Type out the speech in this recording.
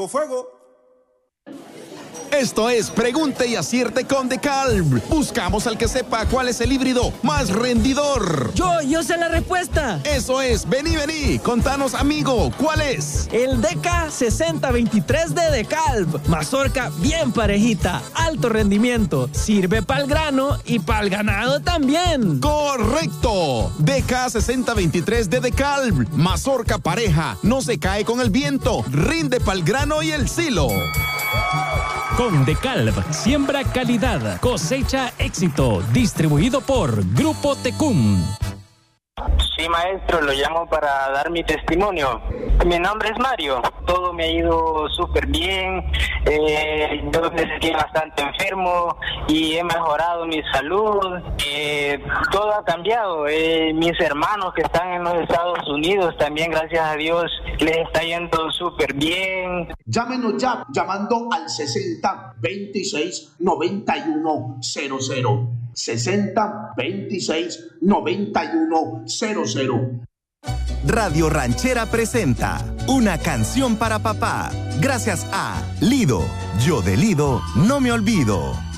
Fuego, fuego. Esto es Pregunte y Acierte con DeKalb. Buscamos al que sepa cuál es el híbrido más rendidor. Yo sé la respuesta. Eso es, vení, contanos, amigo, ¿cuál es? El DK6023 de DeKalb. Mazorca bien parejita, alto rendimiento, sirve para el grano y para el ganado también. ¡Correcto! DK6023 de DeKalb. Mazorca pareja, no se cae con el viento, rinde para el grano y el silo. Con DeKalb, siembra calidad, cosecha éxito. Distribuido por Grupo Tecum. Sí, maestro, lo llamo para dar mi testimonio. Mi nombre es Mario. Todo me ha ido súper bien. Yo me sentí bastante enfermo y he mejorado mi salud. Todo ha cambiado. Mis hermanos que están en los Estados Unidos también, gracias a Dios, les está yendo súper bien. Llámenos ya llamando al 60 26 91 00. 60 26 91 00. Radio Ranchera presenta Una canción para papá. Gracias a Lido. Yo de Lido no me olvido.